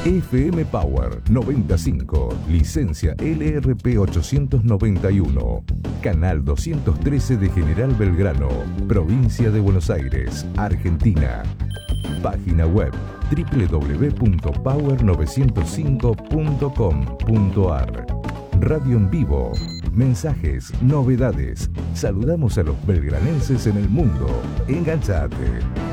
FM Power 95, licencia LRP 891, canal 213 de General Belgrano, provincia de Buenos Aires, Argentina. Página web www.power905.com.ar. Radio en vivo, mensajes, novedades. Saludamos a los belgranenses en el mundo. Enganchate.